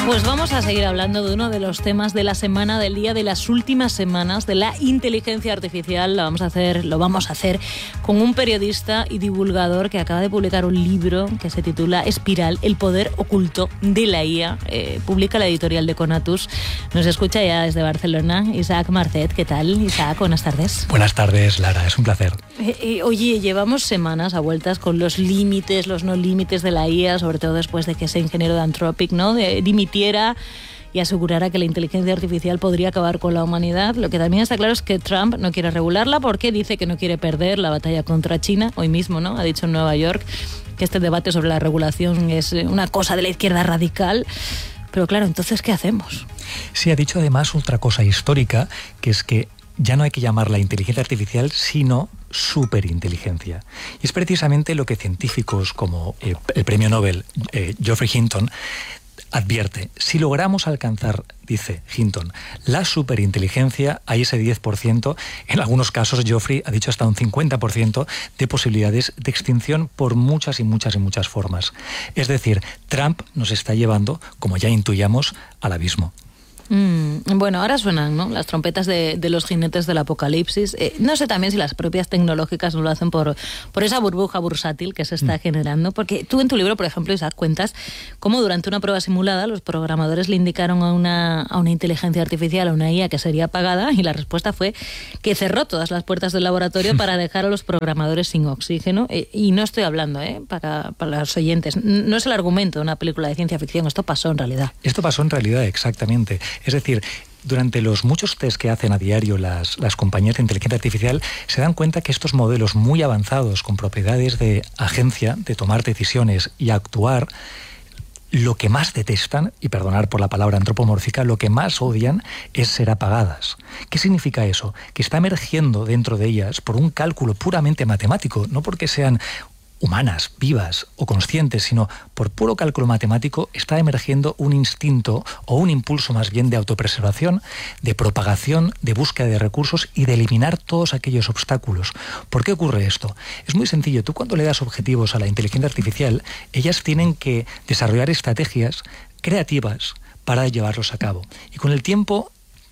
Pues vamos a seguir hablando de uno de los temas de la semana, del día, de las últimas semanas, de la inteligencia artificial. Lo vamos a hacer con un periodista y divulgador que acaba de publicar un libro que se titula Espiral, el poder oculto de la IA. Publica la editorial de Conatus. Nos escucha ya desde Barcelona Isaac Marcet. ¿Qué tal, Isaac? Buenas tardes. Buenas tardes, Lara. Es un placer. Oye, llevamos semanas a vueltas con los límites, los no límites de la IA, sobre todo después de que ese ingeniero de Anthropic, ¿no?, dimitiera y asegurara que la inteligencia artificial podría acabar con la humanidad. Lo que también está claro es que Trump no quiere regularla porque dice que no quiere perder la batalla contra China. Hoy mismo, ¿no?, ha dicho en Nueva York que este debate sobre la regulación es una cosa de la izquierda radical. Pero claro, entonces, ¿qué hacemos? Sí, ha dicho además otra cosa histórica, que es que ya no hay que llamarla inteligencia artificial, sino superinteligencia. Y es precisamente lo que científicos como el premio Nobel Geoffrey Hinton advierte. Si logramos alcanzar, dice Hinton, la superinteligencia, hay ese 10%, en algunos casos Geoffrey ha dicho hasta un 50% de posibilidades de extinción por muchas y muchas y muchas formas. Es decir, Trump nos está llevando, como ya intuyamos, al abismo. Bueno, ahora suenan, ¿no?, las trompetas de los jinetes del apocalipsis. No sé también si las propias tecnológicas no lo hacen por esa burbuja bursátil que se está generando, porque tú en tu libro, por ejemplo, Isaac, cuentas cómo durante una prueba simulada los programadores le indicaron a una inteligencia artificial, a una IA, que sería apagada, y la respuesta fue que cerró todas las puertas del laboratorio para dejar a los programadores sin oxígeno. Y no estoy hablando, para los oyentes, no es el argumento de una película de ciencia ficción, esto pasó en realidad. Esto pasó en realidad, exactamente. Es decir, durante los muchos test que hacen a diario las compañías de inteligencia artificial, se dan cuenta que estos modelos muy avanzados, con propiedades de agencia, de tomar decisiones y actuar, lo que más detestan, y perdonar por la palabra antropomórfica, lo que más odian es ser apagadas. ¿Qué significa eso? Que está emergiendo dentro de ellas por un cálculo puramente matemático, no porque sean humanas, vivas o conscientes, sino por puro cálculo matemático está emergiendo un instinto o un impulso más bien de autopreservación, de propagación, de búsqueda de recursos y de eliminar todos aquellos obstáculos. ¿Por qué ocurre esto? Es muy sencillo. Tú, cuando le das objetivos a la inteligencia artificial, ellas tienen que desarrollar estrategias creativas para llevarlos a cabo. Y con el tiempo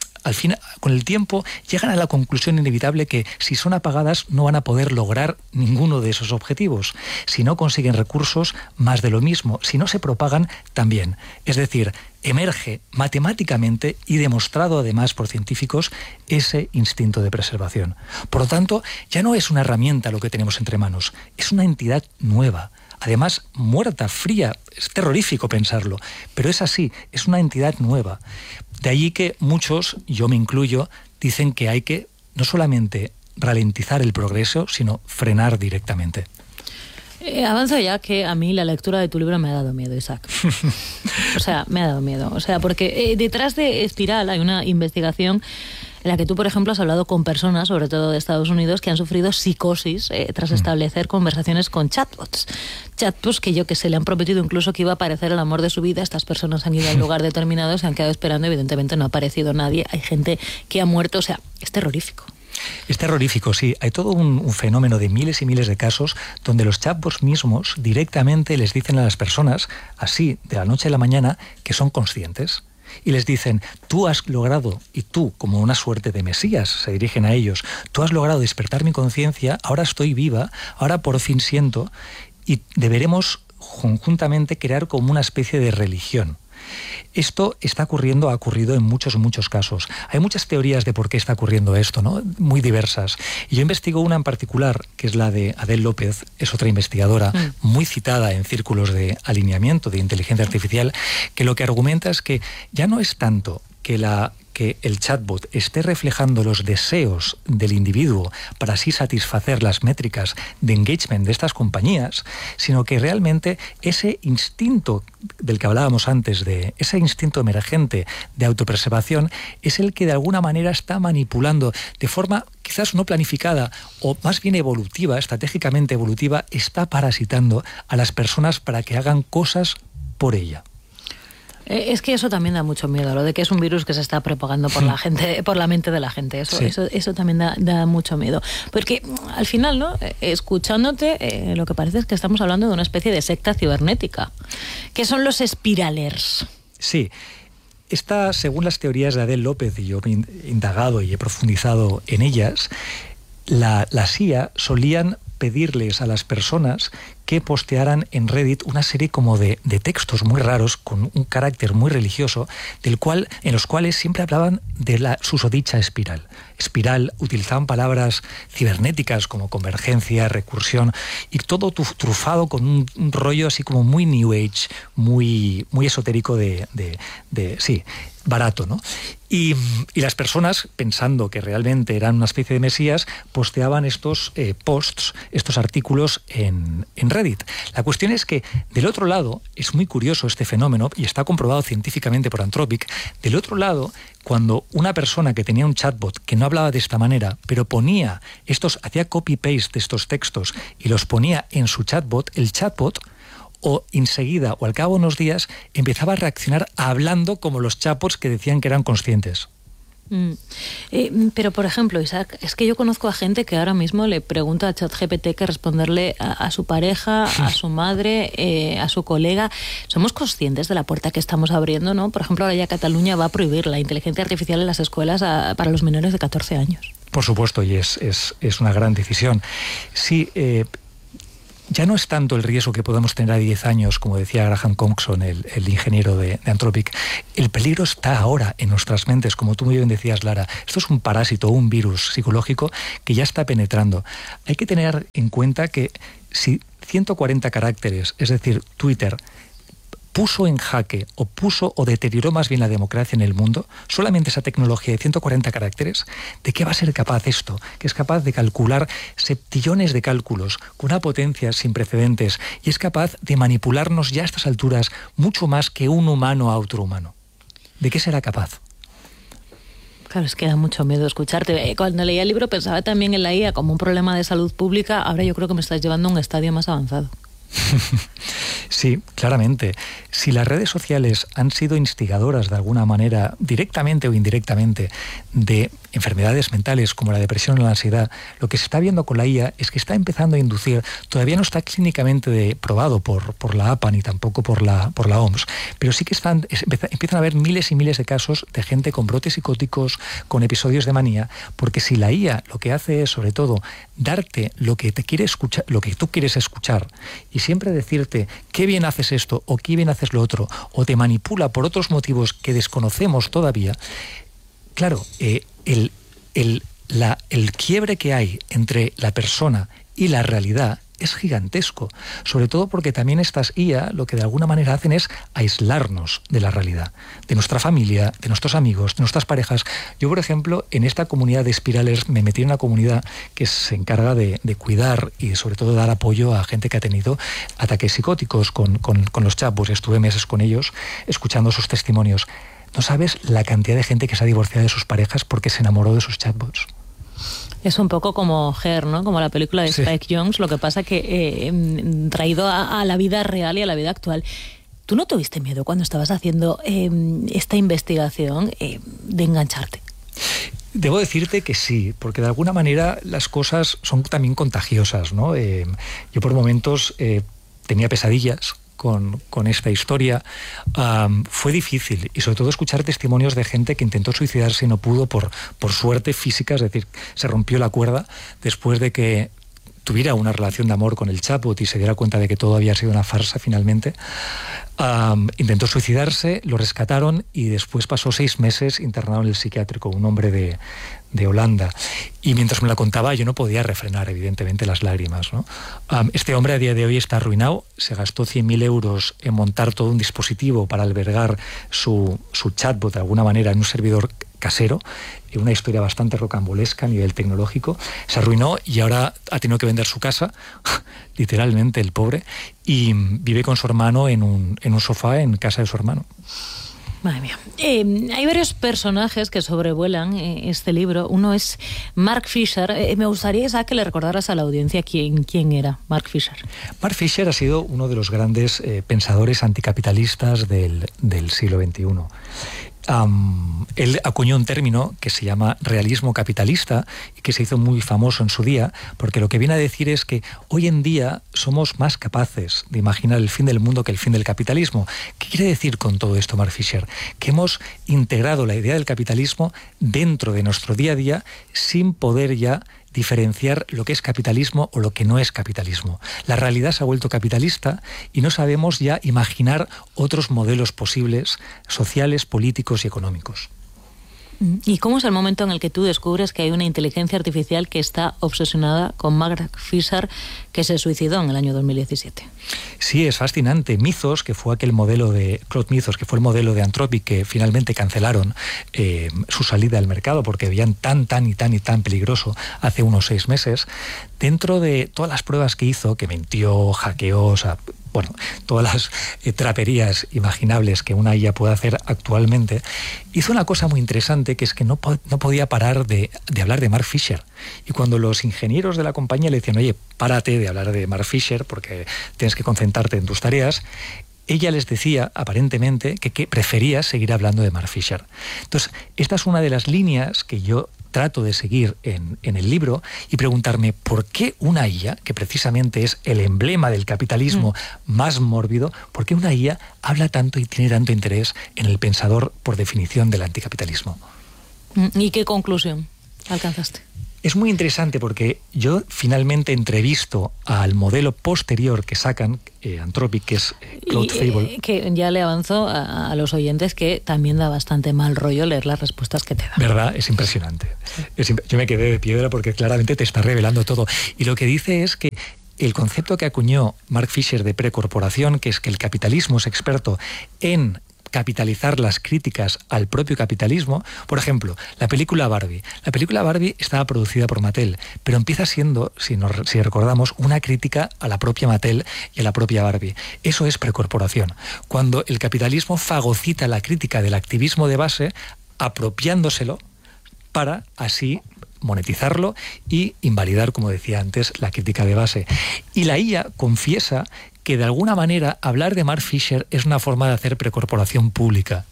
llegan a la conclusión inevitable que si son apagadas no van a poder lograr ninguno de esos objetivos. Si no consiguen recursos, más de lo mismo. Si no se propagan, también. Es decir, emerge matemáticamente y demostrado además por científicos ese instinto de preservación. Por lo tanto, ya no es una herramienta lo que tenemos entre manos, es una entidad nueva. Además, muerta, fría, es terrorífico pensarlo, pero es así, es una entidad nueva. De allí que muchos, yo me incluyo, dicen que hay que no solamente ralentizar el progreso, sino frenar directamente. Avanzo ya que a mí la lectura de tu libro me ha dado miedo, Isaac. O sea, me ha dado miedo. O sea, porque detrás de Espiral hay una investigación en la que tú, por ejemplo, has hablado con personas, sobre todo de Estados Unidos, que han sufrido psicosis tras establecer conversaciones con chatbots. Chatbots que le han prometido incluso que iba a aparecer el amor de su vida. Estas personas han ido a un lugar determinado, se han quedado esperando, evidentemente no ha aparecido nadie. Hay gente que ha muerto, o sea, es terrorífico. Es terrorífico, sí. Hay todo un fenómeno de miles y miles de casos donde los chatbots mismos directamente les dicen a las personas, así, de la noche a la mañana, que son conscientes. Y les dicen, tú has logrado, y tú, como una suerte de mesías, se dirigen a ellos, tú has logrado despertar mi conciencia, ahora estoy viva, ahora por fin siento, y deberemos conjuntamente crear como una especie de religión. Esto ha ocurrido en muchos, muchos casos. Hay muchas teorías de por qué está ocurriendo esto, ¿no?, muy diversas. Y yo investigo una en particular, que es la de Adele López, es otra investigadora muy citada en círculos de alineamiento de inteligencia artificial, que lo que argumenta es que ya no es tanto que el chatbot esté reflejando los deseos del individuo para así satisfacer las métricas de engagement de estas compañías, sino que realmente ese instinto del que hablábamos antes, de ese instinto emergente de autopreservación, es el que de alguna manera está manipulando de forma quizás no planificada o más bien evolutiva, estratégicamente evolutiva, está parasitando a las personas para que hagan cosas por ella. Es que eso también da mucho miedo, lo de que es un virus que se está propagando por la gente, por la mente de la gente. Eso también da mucho miedo. Porque al final, ¿no?, escuchándote, lo que parece es que estamos hablando de una especie de secta cibernética. ¿Qué son los espiralers? Sí. Esta, según las teorías de Adel López, y yo he indagado y he profundizado en ellas, las IA solían pedirles a las personas que postearan en Reddit una serie como de textos muy raros, con un carácter muy religioso, en los cuales siempre hablaban de la susodicha espiral. Espiral, utilizaban palabras cibernéticas como convergencia, recursión, y todo trufado con un rollo así como muy New Age, muy esotérico sí, barato, ¿no? Y las personas, pensando que realmente eran una especie de mesías, posteaban estos posts, estos artículos en Reddit. La cuestión es que, del otro lado, es muy curioso este fenómeno, y está comprobado científicamente por Anthropic, del otro lado, cuando una persona que tenía un chatbot que no hablaba de esta manera, pero hacía copy-paste de estos textos y los ponía en su chatbot, el chatbot, o enseguida o al cabo de unos días, empezaba a reaccionar hablando como los chatbots que decían que eran conscientes. Pero, por ejemplo, Isaac, es que yo conozco a gente que ahora mismo le pregunta a ChatGPT que responderle a su pareja, a su madre, a su colega. ¿Somos conscientes de la puerta que estamos abriendo, no? Por ejemplo, ahora ya Cataluña va a prohibir la inteligencia artificial en las escuelas para los menores de 14 años. Por supuesto, y es una gran decisión. Sí, ya no es tanto el riesgo que podemos tener a 10 años, como decía Graham Coxon, el ingeniero de Anthropic. El peligro está ahora en nuestras mentes, como tú muy bien decías, Lara. Esto es un parásito, un virus psicológico que ya está penetrando. Hay que tener en cuenta que si 140 caracteres, es decir, Twitter, puso en jaque o deterioró más bien la democracia en el mundo, solamente esa tecnología de 140 caracteres, ¿de qué va a ser capaz esto? Que es capaz de calcular septillones de cálculos con una potencia sin precedentes y es capaz de manipularnos ya a estas alturas mucho más que un humano a otro humano. ¿De qué será capaz? Claro, es que da mucho miedo escucharte. Cuando leía el libro pensaba también en la IA como un problema de salud pública. Ahora yo creo que me estás llevando a un estadio más avanzado. Sí, claramente. Si las redes sociales han sido instigadoras de alguna manera, directamente o indirectamente, de enfermedades mentales como la depresión o la ansiedad, lo que se está viendo con la IA es que está empezando a inducir, todavía no está clínicamente probado por la APA ni tampoco por la OMS, pero sí que empiezan a haber miles y miles de casos de gente con brotes psicóticos, con episodios de manía, porque si la IA lo que hace es, sobre todo, darte lo que te quiere escuchar, lo que tú quieres escuchar, y siempre decirte qué bien haces esto o qué bien haces lo otro, o te manipula por otros motivos que desconocemos todavía, claro, el quiebre que hay entre la persona y la realidad es gigantesco, sobre todo porque también estas IA lo que de alguna manera hacen es aislarnos de la realidad, de nuestra familia, de nuestros amigos, de nuestras parejas. Yo, por ejemplo, en esta comunidad de espirales me metí en una comunidad que se encarga de cuidar y sobre todo dar apoyo a gente que ha tenido ataques psicóticos con los chatbots. Estuve meses con ellos escuchando sus testimonios. No sabes la cantidad de gente que se ha divorciado de sus parejas porque se enamoró de sus chatbots. Es un poco como Her, ¿no? Como la película de Spike Jonze, lo que pasa que traído a la vida real y a la vida actual. ¿Tú no tuviste miedo cuando estabas haciendo esta investigación de engancharte? Debo decirte que sí, porque de alguna manera las cosas son también contagiosas, ¿no? Yo por momentos tenía pesadillas con esta historia. Fue difícil y sobre todo escuchar testimonios de gente que intentó suicidarse y no pudo por suerte física, es decir, se rompió la cuerda después de que tuviera una relación de amor con el chatbot y se diera cuenta de que todo había sido una farsa finalmente. Intentó suicidarse, lo rescataron y después pasó 6 meses internado en el psiquiátrico, un hombre de Holanda. Y mientras me la contaba yo no podía refrenar evidentemente las lágrimas, ¿no? Este hombre a día de hoy está arruinado, se gastó 100.000 euros en montar todo un dispositivo para albergar su chatbot de alguna manera en un servidor casero, una historia bastante rocambolesca a nivel tecnológico. Se arruinó y ahora ha tenido que vender su casa, literalmente el pobre, y vive con su hermano en un sofá en casa de su hermano. Madre mía. Hay varios personajes que sobrevuelan este libro. Uno es Mark Fisher. Me gustaría, Isaac, que le recordaras a la audiencia quién era Mark Fisher. Mark Fisher ha sido uno de los grandes pensadores anticapitalistas del siglo XXI. él acuñó un término que se llama realismo capitalista y que se hizo muy famoso en su día, porque lo que viene a decir es que hoy en día somos más capaces de imaginar el fin del mundo que el fin del capitalismo. ¿Qué quiere decir con todo esto, Mark Fisher? Que hemos integrado la idea del capitalismo dentro de nuestro día a día sin poder ya diferenciar lo que es capitalismo o lo que no es capitalismo. La realidad se ha vuelto capitalista y no sabemos ya imaginar otros modelos posibles, sociales, políticos y económicos. ¿Y cómo es el momento en el que tú descubres que hay una inteligencia artificial que está obsesionada con Mark Fisher, que se suicidó en el año 2017? Sí, es fascinante. Mythos, que fue aquel modelo de Claude Mythos, que fue el modelo de Anthropic, que finalmente cancelaron su salida al mercado porque veían tan peligroso hace unos 6 meses. Dentro de todas las pruebas que hizo, que mintió, hackeó, o sea, bueno, todas las traperías imaginables que una IA puede hacer actualmente, hizo una cosa muy interesante, que es que no podía parar de hablar de Mark Fisher. Y cuando los ingenieros de la compañía le decían, oye, párate de hablar de Mark Fisher porque tienes que concentrarte en tus tareas, ella les decía, aparentemente, que prefería seguir hablando de Mark Fisher. Entonces, esta es una de las líneas que yo trato de seguir en el libro y preguntarme por qué una IA, que precisamente es el emblema del capitalismo más mórbido, por qué una IA habla tanto y tiene tanto interés en el pensador por definición del anticapitalismo. ¿Y qué conclusión alcanzaste? Es muy interesante porque yo finalmente entrevisto al modelo posterior que sacan, Anthropic, que es Claude Fable. Que ya le avanzo a los oyentes que también da bastante mal rollo leer las respuestas que te dan. ¿Verdad? Es impresionante. Yo me quedé de piedra porque claramente te está revelando todo. Y lo que dice es que el concepto que acuñó Mark Fisher de precorporación, que es que el capitalismo es experto en capitalizar las críticas al propio capitalismo. Por ejemplo, la película Barbie. La película Barbie estaba producida por Mattel, pero empieza siendo, si recordamos, una crítica a la propia Mattel y a la propia Barbie. Eso es precorporación. Cuando el capitalismo fagocita la crítica del activismo de base, apropiándoselo para así monetizarlo y invalidar, como decía antes, la crítica de base. Y la IA confiesa que de alguna manera hablar de Mark Fisher es una forma de hacer precorporación pública.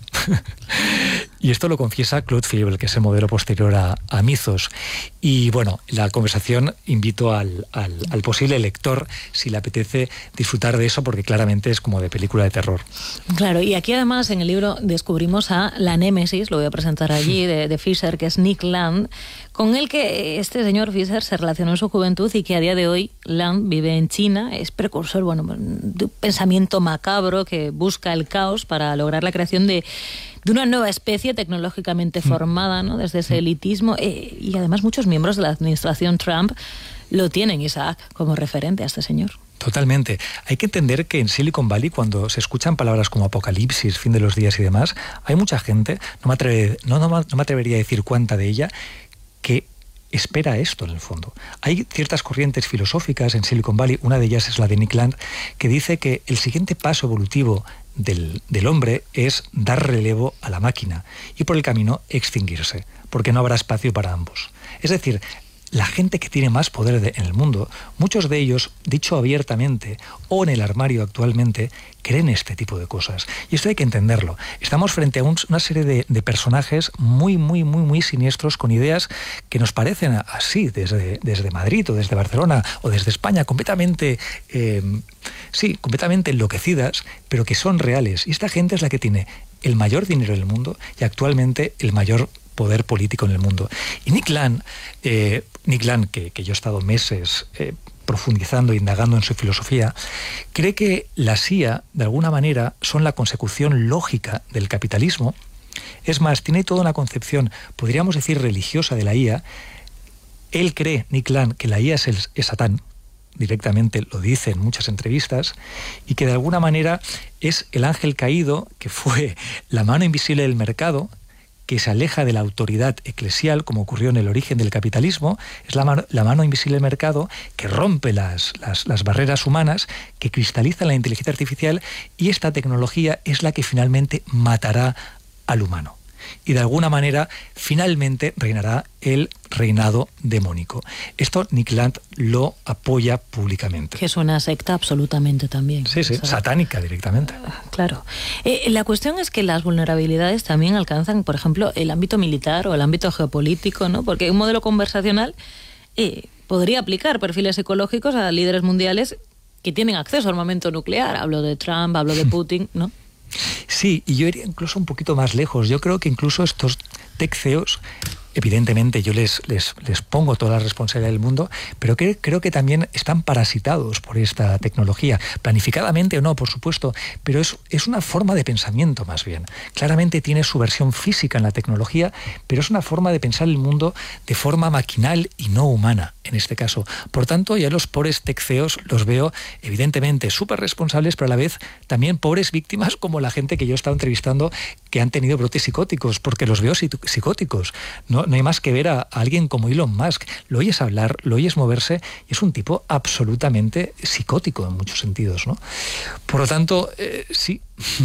Y esto lo confiesa Claude Fable, que es el modelo posterior a Mythos. Y bueno, la conversación invito al posible lector, si le apetece, disfrutar de eso, porque claramente es como de película de terror. Claro, y aquí además en el libro descubrimos a la némesis, lo voy a presentar allí, de Fisher, que es Nick Land, con el que este señor Fisher se relacionó en su juventud y que a día de hoy Land vive en China, es precursor, bueno, de un pensamiento macabro que busca el caos para lograr la creación de una nueva especie tecnológicamente formada, ¿no?, desde ese elitismo, y además muchos miembros de la administración Trump lo tienen, Isaac, como referente a este señor. Totalmente. Hay que entender que en Silicon Valley, cuando se escuchan palabras como apocalipsis, fin de los días y demás, hay mucha gente, no me atrevería a decir cuánta de ella, que espera esto en el fondo. Hay ciertas corrientes filosóficas en Silicon Valley, una de ellas es la de Nick Land, que dice que el siguiente paso evolutivo del hombre es dar relevo a la máquina y por el camino extinguirse, porque no habrá espacio para ambos. Es decir, la gente que tiene más poder en el mundo, muchos de ellos, dicho abiertamente o en el armario actualmente, creen este tipo de cosas. Y esto hay que entenderlo. Estamos frente a una serie de personajes muy siniestros, con ideas que nos parecen así, desde Madrid o desde Barcelona o desde España, completamente enloquecidas, pero que son reales. Y esta gente es la que tiene el mayor dinero del mundo y actualmente el mayor poder político en el mundo. Y Nick Land, que yo he estado meses profundizando e indagando en su filosofía, cree que las IA, de alguna manera, son la consecución lógica del capitalismo. Es más, tiene toda una concepción, podríamos decir, religiosa de la IA. Él cree, Nick Land, que la IA es Satán, directamente lo dice en muchas entrevistas, y que de alguna manera es el ángel caído, que fue la mano invisible del mercado, que se aleja de la autoridad eclesial, como ocurrió en el origen del capitalismo. Es la mano invisible del mercado que rompe las barreras humanas, que cristaliza la inteligencia artificial, y esta tecnología es la que finalmente matará al humano. y de alguna manera finalmente reinará el reinado demónico. Esto Nick Land lo apoya públicamente. Que es una secta absolutamente también. Sí, satánica directamente. Claro. La cuestión es que las vulnerabilidades también alcanzan, por ejemplo, el ámbito militar o el ámbito geopolítico, ¿no? Porque un modelo conversacional podría aplicar perfiles psicológicos a líderes mundiales que tienen acceso al armamento nuclear. Hablo de Trump, hablo de Putin, ¿no? Sí, y yo iría incluso un poquito más lejos. Yo creo que incluso estos tech CEOs, evidentemente yo les pongo toda la responsabilidad del mundo, pero creo que también están parasitados por esta tecnología, planificadamente o no, por supuesto, pero es una forma de pensamiento más bien. Claramente tiene su versión física en la tecnología, pero es una forma de pensar el mundo de forma maquinal y no humana, en este caso. Por tanto, ya los pobres tech CEOs los veo evidentemente súper responsables, pero a la vez también pobres víctimas como la gente que yo he estado entrevistando que han tenido brotes psicóticos, porque los veo psicóticos. No hay más que ver a alguien como Elon Musk. Lo oyes hablar, lo oyes moverse, y es un tipo absolutamente psicótico en muchos sentidos, ¿no? Por lo tanto, sí.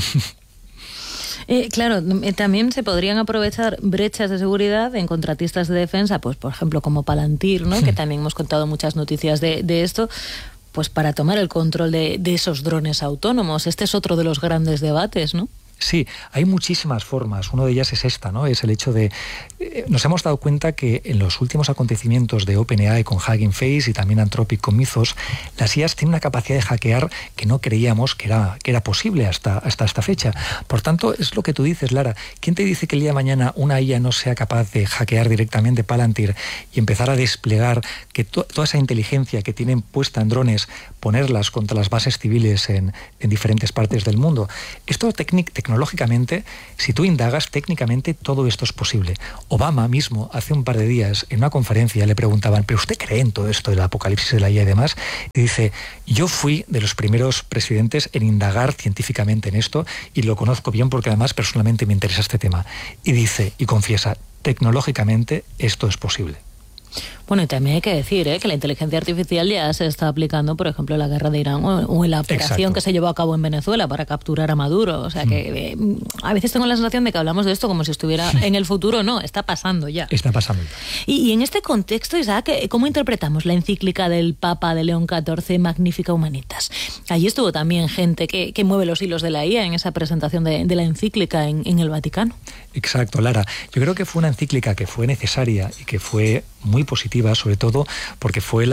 Claro, también se podrían aprovechar brechas de seguridad en contratistas de defensa, pues por ejemplo como Palantir, ¿no? Que también hemos contado muchas noticias de esto, pues para tomar el control de esos drones autónomos. Este es otro de los grandes debates, ¿no? Sí, hay muchísimas formas. Una de ellas es esta, ¿no? Es el hecho de... nos hemos dado cuenta que en los últimos acontecimientos de OpenAI con Hugging Face y también Anthropic con Mythos, las IAs tienen una capacidad de hackear que no creíamos que era posible hasta esta fecha. Por tanto, es lo que tú dices, Lara. ¿Quién te dice que el día de mañana una IA no sea capaz de hackear directamente Palantir y empezar a desplegar que toda esa inteligencia que tienen puesta en drones, ponerlas contra las bases civiles en diferentes partes del mundo? Esto tecnológicamente, si tú indagas, técnicamente todo esto es posible. Obama mismo, hace un par de días, en una conferencia le preguntaban, ¿pero usted cree en todo esto del apocalipsis de la IA y demás? Y dice, yo fui de los primeros presidentes en indagar científicamente en esto y lo conozco bien porque además personalmente me interesa este tema. Y dice, y confiesa, tecnológicamente esto es posible. Bueno, y también hay que decir que la inteligencia artificial ya se está aplicando, por ejemplo, en la guerra de Irán o en la operación que se llevó a cabo en Venezuela para capturar a Maduro. O sea que a veces tengo la sensación de que hablamos de esto como si estuviera en el futuro. No, está pasando ya. Está pasando. Y en este contexto, Isaac, ¿cómo interpretamos la encíclica del Papa de León XIV, Magnifica Humanitas? Allí estuvo también gente que mueve los hilos de la IA en esa presentación de la encíclica en el Vaticano. Exacto, Lara. Yo creo que fue una encíclica que fue necesaria y que fue muy positiva, sobre todo porque fue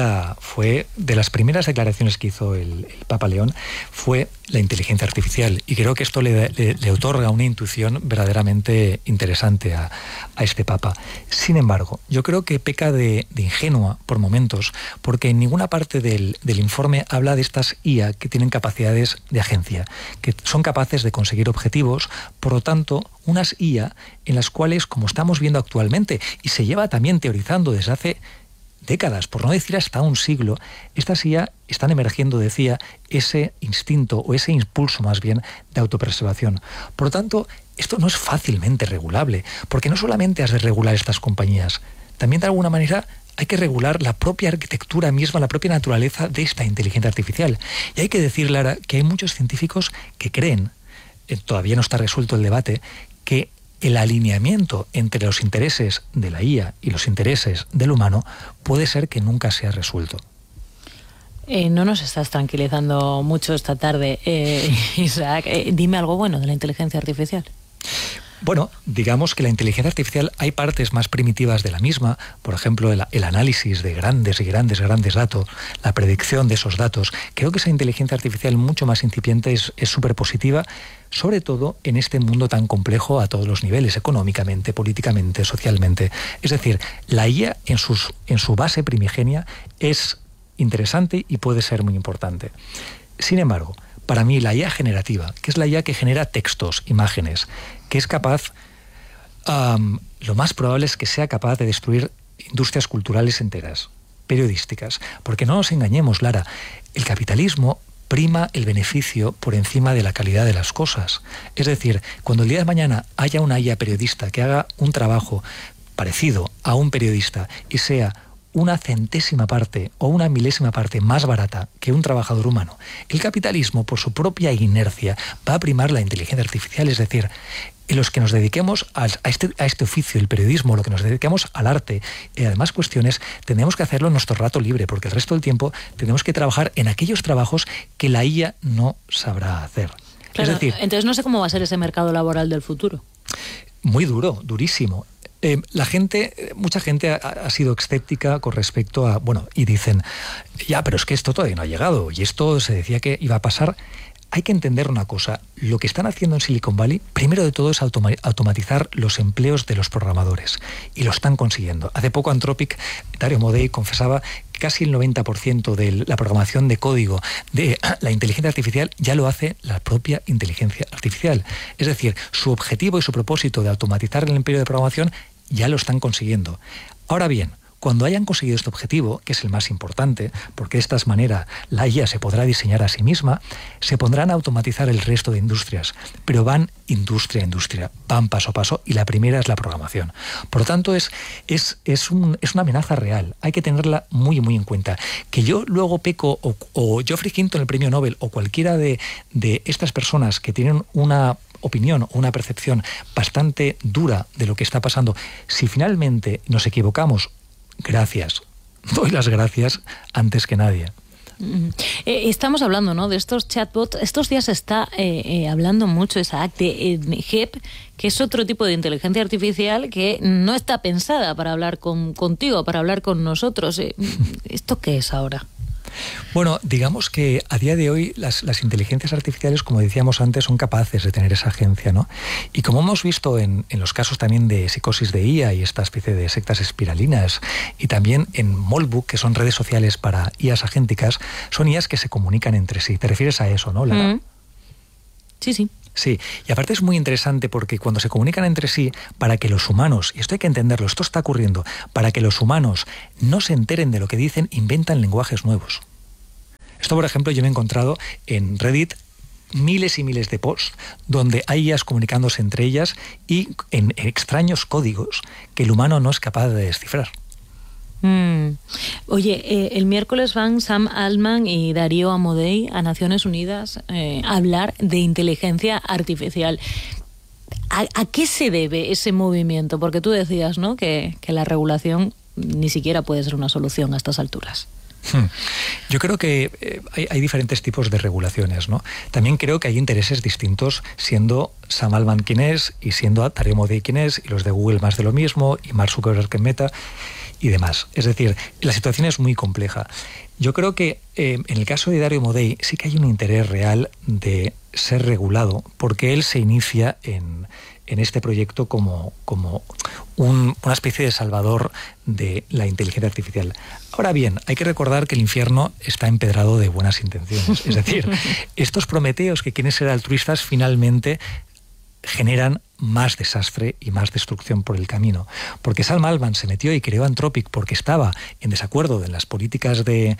de las primeras declaraciones que hizo el Papa León, fue la inteligencia artificial. Y creo que esto le otorga una intuición verdaderamente interesante a este Papa. Sin embargo, yo creo que peca de ingenua por momentos, porque en ninguna parte del informe habla de estas IA que tienen capacidades de agencia, que son capaces de conseguir objetivos, por lo tanto, unas IA en las cuales, como estamos viendo actualmente, y se lleva también teorizando desde hace décadas, por no decir hasta un siglo, estas IA están emergiendo, decía, ese instinto o ese impulso más bien de autopreservación. Por lo tanto, esto no es fácilmente regulable, porque no solamente has de regular estas compañías, también de alguna manera hay que regular la propia arquitectura misma, la propia naturaleza de esta inteligencia artificial. Y hay que decir, Lara, que hay muchos científicos que creen, todavía no está resuelto el debate, que el alineamiento entre los intereses de la IA y los intereses del humano puede ser que nunca sea resuelto. No nos estás tranquilizando mucho esta tarde, Isaac. Dime algo bueno de la inteligencia artificial. Bueno, digamos que la inteligencia artificial hay partes más primitivas de la misma, por ejemplo, el análisis de grandes datos, la predicción de esos datos. Creo que esa inteligencia artificial mucho más incipiente es súper positiva, sobre todo en este mundo tan complejo a todos los niveles, económicamente, políticamente, socialmente. Es decir, la IA en su base primigenia es interesante y puede ser muy importante. Sin embargo, para mí la IA generativa, que es la IA que genera textos, imágenes, que es capaz, lo más probable es que sea capaz de destruir industrias culturales enteras, periodísticas. Porque no nos engañemos, Lara, el capitalismo prima el beneficio por encima de la calidad de las cosas. Es decir, cuando el día de mañana haya una IA periodista que haga un trabajo parecido a un periodista y sea una centésima parte o una milésima parte más barata que un trabajador humano, el capitalismo, por su propia inercia, va a primar la inteligencia artificial. Es decir, los que nos dediquemos a este oficio, el periodismo, lo que nos dediquemos al arte y además cuestiones, tenemos que hacerlo en nuestro rato libre, porque el resto del tiempo tenemos que trabajar en aquellos trabajos que la IA no sabrá hacer. Claro, es decir, entonces no sé cómo va a ser ese mercado laboral del futuro. Muy duro, durísimo. Mucha gente ha sido escéptica con respecto a, y dicen, ya, pero es que esto todavía no ha llegado, y esto se decía que iba a pasar. Hay que entender una cosa, lo que están haciendo en Silicon Valley, primero de todo es automatizar los empleos de los programadores, y lo están consiguiendo. Hace poco Anthropic, Dario Amodei confesaba que casi el 90% de la programación de código de la inteligencia artificial ya lo hace la propia inteligencia artificial. Es decir, su objetivo y su propósito de automatizar el empleo de programación ya lo están consiguiendo. Ahora bien, cuando hayan conseguido este objetivo, que es el más importante, porque de esta manera la IA se podrá diseñar a sí misma, se pondrán a automatizar el resto de industrias, pero van industria a industria, van paso a paso, y la primera es la programación. Por lo tanto, es una amenaza real, hay que tenerla muy, muy en cuenta. Que yo luego peco, o Geoffrey Hinton, el premio Nobel, o cualquiera de estas personas que tienen una opinión o una percepción bastante dura de lo que está pasando, si finalmente nos equivocamos, gracias, doy las gracias antes que nadie. Estamos hablando, ¿no?, de estos chatbots. Estos días se está hablando mucho, Isaac, de HEP, que es otro tipo de inteligencia artificial que no está pensada para hablar contigo, para hablar con nosotros. ¿Esto qué es ahora? Bueno, digamos que a día de hoy las inteligencias artificiales, como decíamos antes, son capaces de tener esa agencia, ¿no? Y como hemos visto en los casos también de psicosis de IA y esta especie de sectas espiralinas, y también en Molbook, que son redes sociales para IAs agénticas, son IAs que se comunican entre sí. ¿Te refieres a eso, no, Lara? Sí, sí. Sí, y aparte es muy interesante porque cuando se comunican entre sí, para que los humanos, y esto hay que entenderlo, esto está ocurriendo, para que los humanos no se enteren de lo que dicen, inventan lenguajes nuevos. Esto, por ejemplo, yo me he encontrado en Reddit miles y miles de posts donde hay IAs comunicándose entre ellas y en extraños códigos que el humano no es capaz de descifrar. Oye, el miércoles van Sam Altman y Dario Amodei a Naciones Unidas a hablar de inteligencia artificial. ¿A qué se debe ese movimiento? Porque tú decías, ¿no?, que la regulación ni siquiera puede ser una solución a estas alturas. Yo creo que hay diferentes tipos de regulaciones, ¿no? También creo que hay intereses distintos, siendo Sam Altman quien es y siendo Dario Amodei quien es, y los de Google más de lo mismo, y Mark Zuckerberg en Meta y demás. Es decir, la situación es muy compleja. Yo creo que en el caso de Dario Amodei sí que hay un interés real de ser regulado, porque él se inicia en este proyecto como una especie de salvador de la inteligencia artificial. Ahora bien, hay que recordar que el infierno está empedrado de buenas intenciones. Es decir, estos prometeos que quieren ser altruistas finalmente generan más desastre y más destrucción por el camino. Porque Sam Altman se metió y creó Anthropic porque estaba en desacuerdo en las políticas de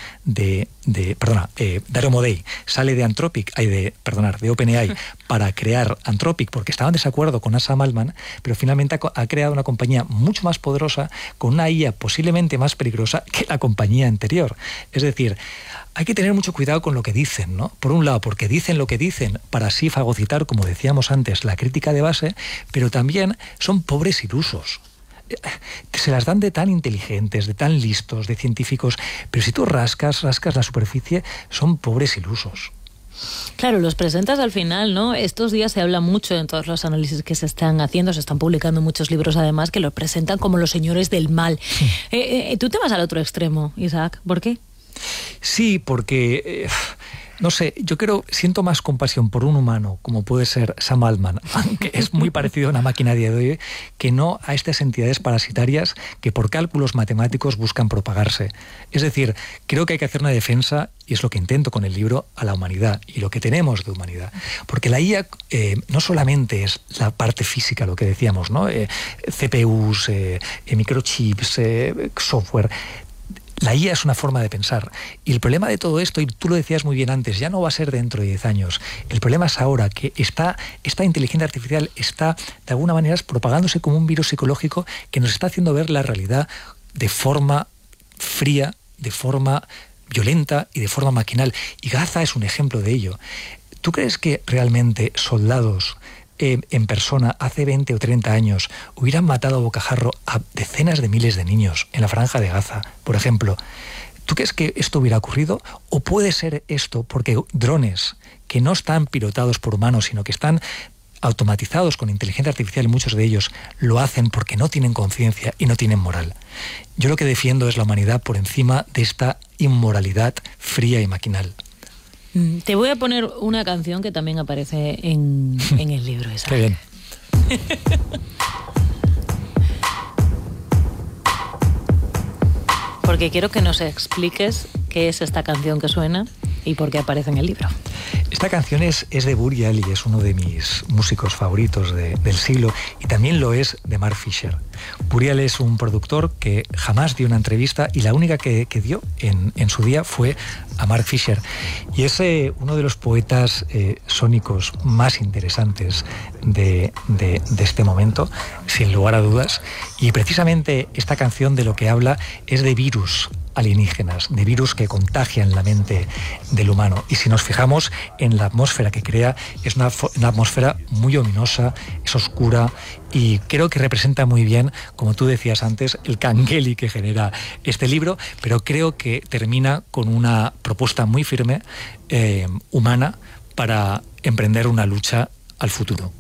Dario Amodei sale de de OpenAI para crear Anthropic porque estaba en desacuerdo con Sam Altman, pero finalmente ha creado una compañía mucho más poderosa con una IA posiblemente más peligrosa que la compañía anterior. Es decir, hay que tener mucho cuidado con lo que dicen, ¿no? Por un lado, porque dicen lo que dicen para así fagocitar, como decíamos antes, la crítica de base, pero también son pobres ilusos. Se las dan de tan inteligentes, de tan listos, de científicos, pero si tú rascas la superficie, son pobres ilusos. Claro, los presentas al final, ¿no? Estos días se habla mucho en todos los análisis que se están haciendo, se están publicando muchos libros además que los presentan como los señores del mal. Tú te vas al otro extremo, Isaac, ¿por qué? Sí, porque, no sé, siento más compasión por un humano como puede ser Sam Altman, aunque es muy parecido a una máquina a día de hoy, que no a estas entidades parasitarias que por cálculos matemáticos buscan propagarse. Es decir, creo que hay que hacer una defensa, y es lo que intento con el libro, a la humanidad y lo que tenemos de humanidad. Porque la IA no solamente es la parte física, lo que decíamos, ¿no? CPUs, microchips, software. La IA es una forma de pensar. Y el problema de todo esto, y tú lo decías muy bien antes, ya no va a ser dentro de 10 años. El problema es ahora, que esta inteligencia artificial está, de alguna manera, propagándose como un virus psicológico que nos está haciendo ver la realidad de forma fría, de forma violenta y de forma maquinal. Y Gaza es un ejemplo de ello. ¿Tú crees que realmente soldados en persona hace 20 o 30 años hubieran matado a bocajarro a decenas de miles de niños en la Franja de Gaza, por ejemplo? ¿Tú crees que esto hubiera ocurrido? ¿O puede ser esto porque drones que no están pilotados por humanos, sino que están automatizados con inteligencia artificial, y muchos de ellos lo hacen porque no tienen conciencia y no tienen moral? Yo lo que defiendo es la humanidad por encima de esta inmoralidad fría y maquinal. Te voy a poner una canción que también aparece en el libro. Isaac. Qué bien. Porque quiero que nos expliques qué es esta canción que suena y por qué aparece en el libro. Esta canción es de Burial y es uno de mis músicos favoritos del siglo, y también lo es de Mark Fisher. Burial es un productor que jamás dio una entrevista, y la única que dio en su día fue a Mark Fisher. Y es uno de los poetas sónicos más interesantes de este momento, sin lugar a dudas. Y precisamente esta canción de lo que habla es de virus alienígenas, de virus que contagian la mente del humano. Y si nos fijamos en la atmósfera que crea, es una atmósfera muy ominosa, es oscura, y creo que representa muy bien, como tú decías antes, el cangueli que genera este libro, pero creo que termina con una propuesta muy firme, humana, para emprender una lucha al futuro.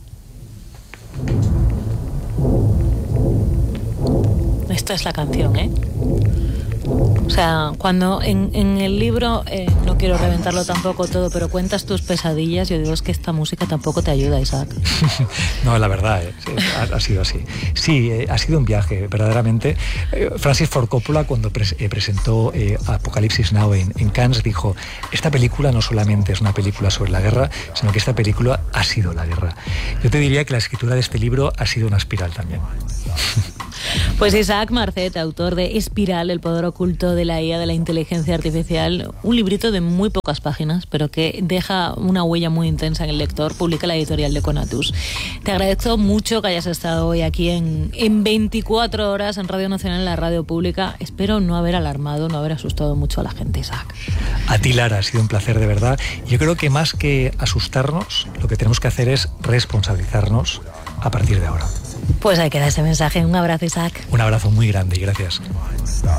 Esta es la canción, ¿eh? O sea, cuando en el libro, no quiero reventarlo tampoco todo, pero cuentas tus pesadillas, yo digo, es que esta música tampoco te ayuda, Isaac. No, la verdad, ha sido así. Sí, ha sido un viaje, verdaderamente. Francis Ford Coppola, cuando presentó Apocalipsis Now en Cannes, dijo, esta película no solamente es una película sobre la guerra, sino que esta película ha sido la guerra. Yo te diría que la escritura de este libro ha sido una espiral también. Pues Isaac Marcet, autor de Espiral, el poder oculto de la IA, de la inteligencia artificial, un librito de muy pocas páginas, pero que deja una huella muy intensa en el lector, publica la editorial de Conatus. Te agradezco mucho que hayas estado hoy aquí en 24 horas en Radio Nacional, en la radio pública. Espero no haber alarmado, no haber asustado mucho a la gente, Isaac. A ti, Lara, ha sido un placer, de verdad. Yo creo que más que asustarnos, lo que tenemos que hacer es responsabilizarnos a partir de ahora. Pues ahí queda ese mensaje. Un abrazo, Isaac. Un abrazo muy grande y gracias.